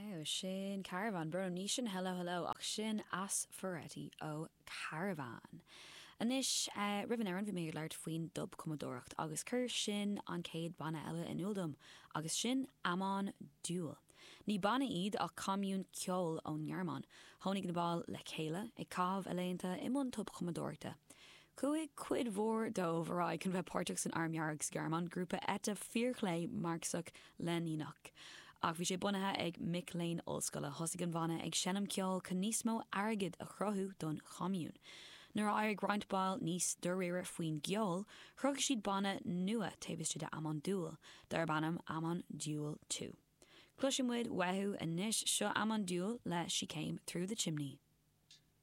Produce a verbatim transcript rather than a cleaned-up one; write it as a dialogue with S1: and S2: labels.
S1: Wow, sin Caravan bro ní sin hello hello ach sin as Ferretti ó Caravan. Anis uh, rivan aran bhí mé leart faoin dub commodóracht agus cur sin an céad banna eile in úldum agus sin Amon Dual. Ní banna iad ach commún ceol ón Nearmán, tháinig na ball le chéile ag cábh eléanta imón tub commodórachta. Cuig cuid mhór dómh ará chun bheith páirteach san armheargus Gearmán grúpa eta fíorchlé marcsach leníach. Ach bhí sé bunathe ag Mick Lane Olscoile thosaigh an bhanna ag senam ceol can níos mó airgid a chrothú don chomiún. Nuair a airg rointbáil níos doréire faoin geol, thrug siad banna nua taobhiste de Amon Dual, dar bannam Amon Dual two. Cluisimmuid wethú a níis seo Amon Dual le She Came Through the Chimney.